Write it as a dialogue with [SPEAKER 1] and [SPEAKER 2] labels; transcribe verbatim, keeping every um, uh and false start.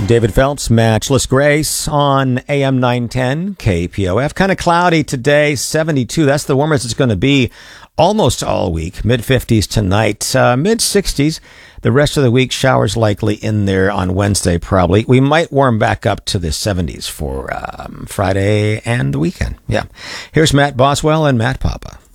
[SPEAKER 1] David Phelps, Matchless Grace on A M nine ten K P O F. Kind of cloudy today, seventy-two. That's the warmest it's going to be almost all week. mid fifties tonight, uh, mid sixties. The rest of the week, showers likely in there on Wednesday probably. We might warm back up to the seventies for um, Friday and the weekend. Yeah. Here's Matt Boswell and Matt Papa.